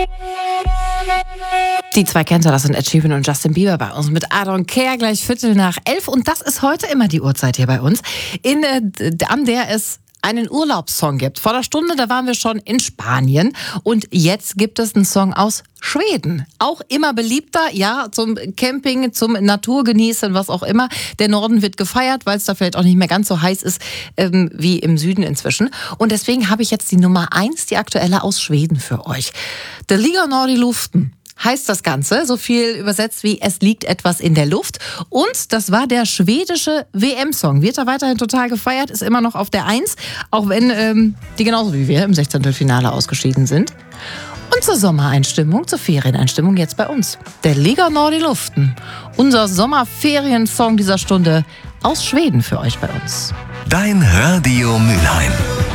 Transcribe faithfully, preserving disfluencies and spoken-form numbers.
Die zwei kennt ihr, das sind Ed Sheeran und Justin Bieber bei uns mit I Don't Care, gleich Viertel nach elf. Und das ist heute immer die Uhrzeit hier bei uns, in, äh, an der es einen Urlaubssong gibt. Vor der Stunde, da waren wir schon in Spanien und jetzt gibt es einen Song aus Schweden. Auch immer beliebter, ja, zum Camping, zum Naturgenießen, was auch immer. Der Norden wird gefeiert, weil es da vielleicht auch nicht mehr ganz so heiß ist ähm, wie im Süden inzwischen. Und deswegen habe ich jetzt die Nummer eins, die aktuelle aus Schweden für euch. Det ligger något i luften heißt das Ganze, so viel übersetzt wie es liegt etwas in der Luft. Und das war der schwedische W M-Song. Wird da weiterhin total gefeiert, ist immer noch auf der eins, auch wenn ähm, die genauso wie wir im Sechzehntelfinale ausgeschieden sind. Und zur Sommereinstimmung, zur Ferieneinstimmung jetzt bei uns. Der ligger något i luften. Unser Sommerferiensong dieser Stunde aus Schweden für euch bei uns. Dein Radio Mülheim.